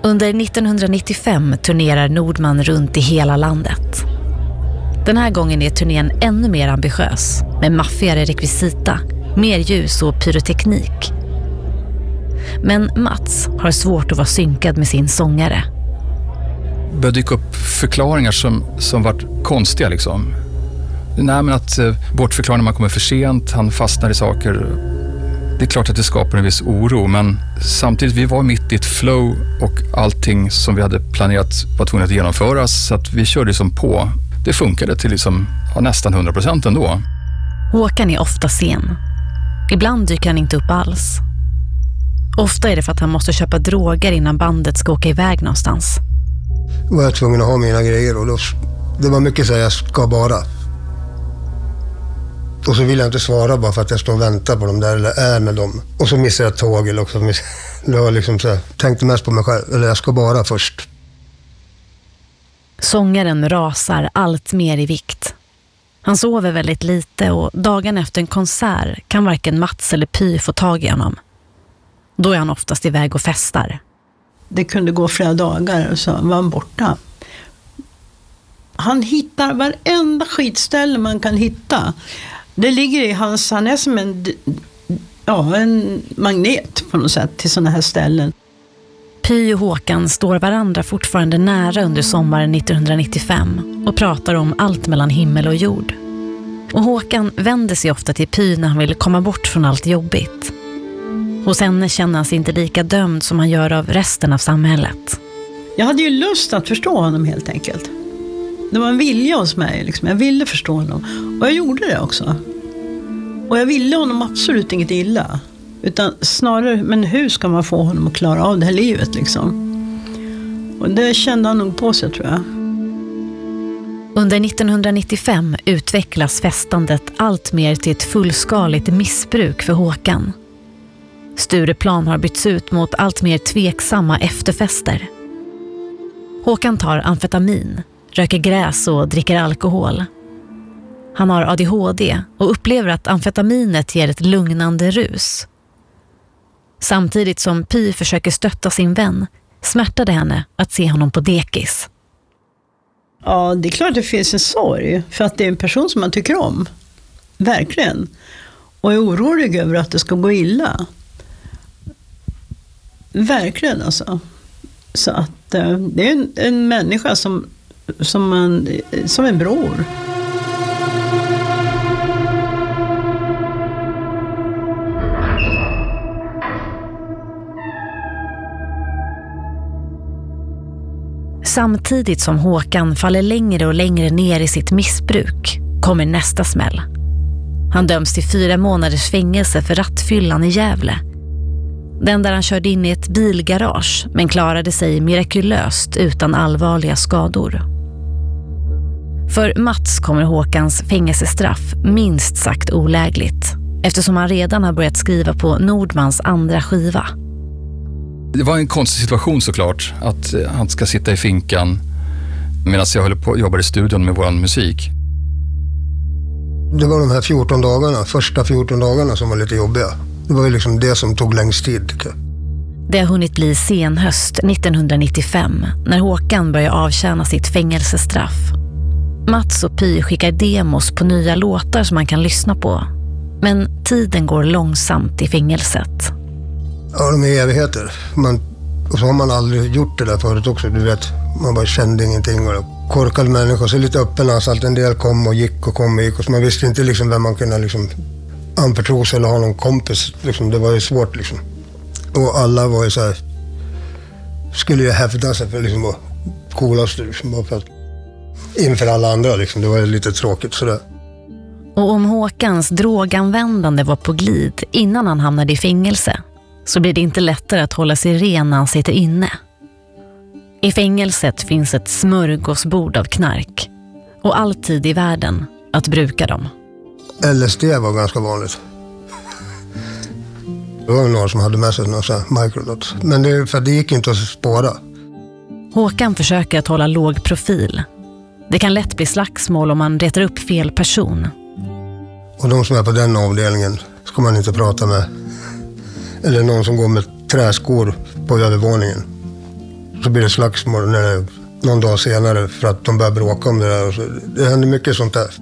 Under 1995 turnerar Nordman runt i hela landet. Den här gången är turnén ännu mer ambitiös, med maffigare rekvisita, mer ljus och pyroteknik. Men Mats har svårt att vara synkad med sin sångare. Det började dyka upp förklaringar som var konstiga liksom. Nej, men att bortförklara när man kommer för sent, han fastnar i saker. Det är klart att det skapar en viss oro, men samtidigt vi var mitt i ett flow och allting som vi hade planerat var tvunget att genomföras, så att vi körde liksom på. Det funkade till liksom, nästan 100% ändå. Håkan är ofta sen. Ibland dyker han inte upp alls. Ofta är det för att han måste köpa droger innan bandet ska åka iväg någonstans. Då var jag tvungen att ha mina grejer och det var mycket så att jag ska bara. Och så vill jag inte svara bara för att jag står och väntar på dem där eller är med dem. Och så missar jag tåg eller också det var liksom så här, tänkte mest på mig själv, eller jag ska bara först. Sångaren rasar allt mer i vikt. Han sover väldigt lite och dagen efter en konsert kan varken Mats eller Py få tag i honom. Då är han oftast iväg och festar. Det kunde gå flera dagar och så var han borta. Han hittar varenda skitställe man kan hitta. Det ligger i hans, han är som en magnet på något sätt till sådana här ställen. Py och Håkan står varandra fortfarande nära under sommaren 1995 och pratar om allt mellan himmel och jord. Och Håkan vänder sig ofta till Py när han vill komma bort från allt jobbigt. Hos henne känner han sig inte lika dömd som han gör av resten av samhället. Jag hade ju lust att förstå honom helt enkelt. Det var en vilja hos mig, liksom. Jag ville förstå honom. Och jag gjorde det också. Och jag ville honom absolut inget illa. Utan snarare, men hur ska man få honom att klara av det här livet liksom? Och det kände han nog på sig, tror jag. Under 1995 utvecklas festandet allt mer till ett fullskaligt missbruk för Håkan. Stureplan har bytts ut mot allt mer tveksamma efterfester. Håkan tar amfetamin, röker gräs och dricker alkohol. Han har ADHD och upplever att amfetaminet ger ett lugnande rus. Samtidigt som Py försöker stötta sin vän smärtar det henne att se honom på dekis. Ja, det är klart det finns en sorg för att det är en person som man tycker om. Verkligen. Och är orolig över att det ska gå illa. Verkligen alltså. Så att det är en människa som en bror. Samtidigt som Håkan faller längre och längre ner i sitt missbruk kommer nästa smäll. Han döms till 4 månaders fängelse för rattfyllan i Gävle. Den där han körde in i ett bilgarage men klarade sig mirakulöst utan allvarliga skador. För Mats kommer Håkans fängelsestraff minst sagt olägligt eftersom han redan har börjat skriva på Nordmans andra skiva. Det var en konstig situation såklart att han ska sitta i finkan medan jag höll på att jobba i studion med våran musik. Det var de här 14 dagarna, första 14 dagarna som var lite jobbiga. Det var ju liksom det som tog längst tid, tycker jag. Det har hunnit bli senhöst 1995 när Håkan börjar avtjäna sitt fängelsestraff. Mats och Py skickar demos på nya låtar som man kan lyssna på. Men tiden går långsamt i fängelset. Ja, de är evigheter. Och så har man aldrig gjort det där förut också. Du vet, man bara kände ingenting. Och korkad människa, så lite öppen allt. En del kom och gick och kom och gick. Och så man visste inte liksom vem man kunde liksom anförtro sig eller ha någon kompis. Liksom, det var ju svårt liksom. Och alla var ju så här, skulle ju hävda sig för liksom att coolast liksom, bara för att, inför alla andra liksom. Det var ju lite tråkigt sådär. Och om Håkans droganvändande var på glid innan han hamnade i fängelse så blir det inte lättare att hålla sig ren när han sitter inne. I fängelset finns ett smörgåsbord av knark och alltid i världen att bruka dem. LSD var ganska vanligt. Det var några som hade med sig några microdot. Men det gick inte att spåra. Håkan försöker att hålla låg profil. Det kan lätt bli slagsmål om man retar upp fel person. Och de som är på den avdelningen ska man inte prata med. Eller någon som går med träskor på övervåningen. Så blir det slagsmål någon dag senare för att de börjar bråka om det där. Och så, det händer mycket sånt där.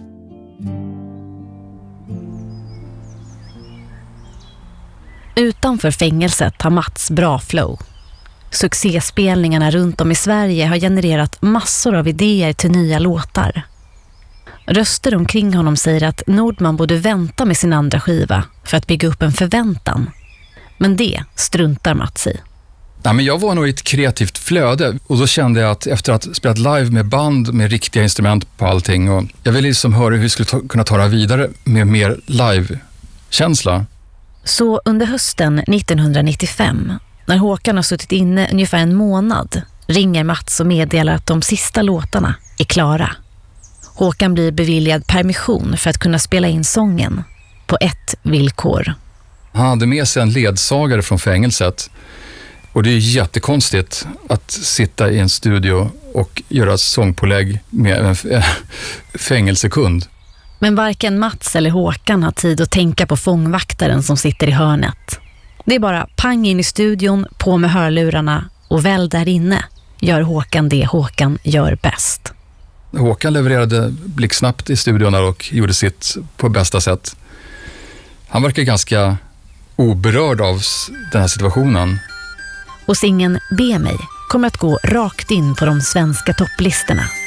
Utanför fängelset har Mats bra flow. Succéspelningarna runt om i Sverige har genererat massor av idéer till nya låtar. Röster omkring honom säger att Nordman borde vänta med sin andra skiva för att bygga upp en förväntan. Men det struntar Mats i. Nej, men jag var nog i ett kreativt flöde och då kände jag att efter att ha spelat live med band med riktiga instrument på allting och jag ville liksom höra hur vi skulle kunna ta det vidare med mer live-känsla. Så under hösten 1995, när Håkan har suttit inne ungefär en månad, ringer Mats och meddelar att de sista låtarna är klara. Håkan blir beviljad permission för att kunna spela in sången på ett villkor. Han hade med sig en ledsagare från fängelset. Och det är jättekonstigt att sitta i en studio och göra sångpålägg med en fängelsekund. Men varken Mats eller Håkan har tid att tänka på fångvaktaren som sitter i hörnet. Det är bara pang in i studion, på med hörlurarna och väl där inne gör Håkan det Håkan gör bäst. Håkan levererade blixtsnabbt i studion och gjorde sitt på bästa sätt. Han verkar ganska oberörd av den här situationen. Och singeln Be mig kommer att gå rakt in på de svenska topplistorna.